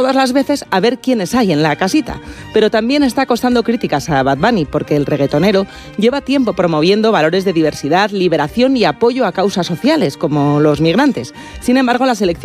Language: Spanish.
todas las veces a ver quiénes hay en la casita. Pero también está costando críticas a Bad Bunny porque el reggaetonero lleva tiempo promoviendo valores de diversidad, liberación y apoyo a causas sociales como los migrantes. Sin embargo, la selección